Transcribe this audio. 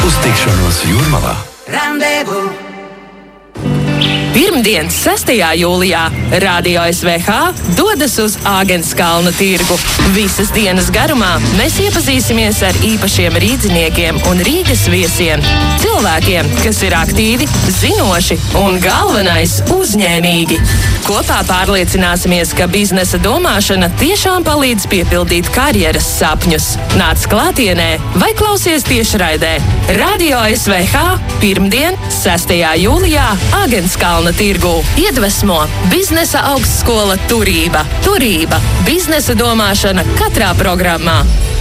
Uz tikšanos Jūrmalā! Randevu! Pirmdien, 6. jūlijā, Radio SVH dodas uz Āgenskalna tirgu. Visas dienas garumā mēs iepazīsimies ar īpašiem rīdziniekiem un Rīgas viesiem. Cilvēkiem, kas ir aktīvi, zinoši un galvenais – uzņēmīgi. Kopā pārliecināsimies, ka biznesa domāšana tiešām palīdz piepildīt karjeras sapņus. Nāc klātienē vai klausies tiešraidē. Radio SVH pirmdien, 6. jūlijā, Āgenskalna tirgu. Iedvesmo biznesa augstskola Turība. Turība – biznesa domāšana katrā programmā.